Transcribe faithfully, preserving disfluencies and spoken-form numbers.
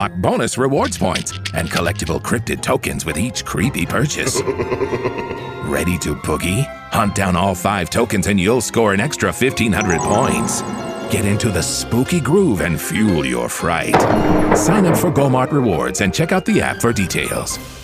bonus rewards points and collectible cryptid tokens with each creepy purchase. Ready to boogie? Hunt down all five tokens and you'll score an extra fifteen hundred points. Get into the spooky groove and fuel your fright. Sign up for GoMart Rewards and check out the app for details.